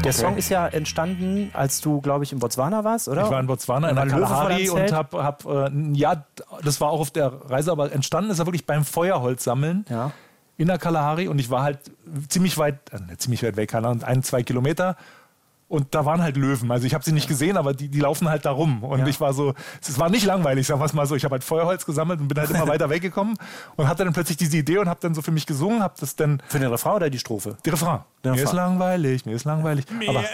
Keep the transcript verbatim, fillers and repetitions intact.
Der Okay. Song ist ja entstanden, als du, glaube ich, in Botswana warst, oder? Ich war in Botswana, in der War Löwe vor Kalahari deinem und Zelt? habe, hab, äh, ja, das war auch auf der Reise, aber entstanden ist er wirklich beim Feuerholz sammeln Ja. in der Kalahari und ich war halt ziemlich weit, äh, ziemlich weit weg, keine Ahnung, ein, zwei Kilometer. Und da waren halt Löwen. Also ich habe sie nicht gesehen, aber die, die laufen halt da rum. Und Ja. ich war so, es war nicht langweilig, sagen wir es mal so. Ich habe halt Feuerholz gesammelt und bin halt immer weiter weggekommen und hatte dann plötzlich diese Idee und habe dann so für mich gesungen, habe das dann, Für den Refrain oder die Strophe? die Refrain. Der Mir ist Refrain. langweilig, mir ist langweilig. Mir Aber